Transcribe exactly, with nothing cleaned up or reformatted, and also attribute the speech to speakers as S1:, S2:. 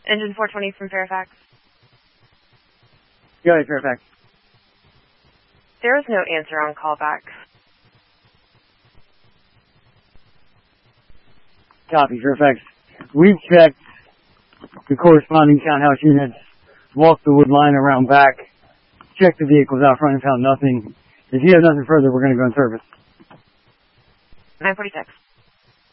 S1: Engine four twenty from Fairfax.
S2: Go ahead, Fairfax.
S1: There is no answer on callback.
S2: Copy, Fairfax. We've checked the corresponding townhouse units, walked the wood line around back, checked the vehicles out front and found nothing. If you have nothing further, we're going to go in service.
S1: nine forty-six.